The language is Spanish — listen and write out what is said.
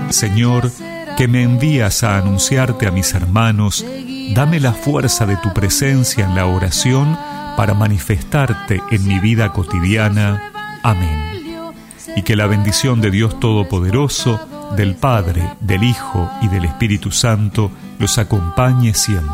Señor, que me envías a anunciarte a mis hermanos, dame la fuerza de tu presencia en la oración para manifestarte en mi vida cotidiana. Amén. Y que la bendición de Dios Todopoderoso, del Padre, del Hijo y del Espíritu Santo los acompañe siempre.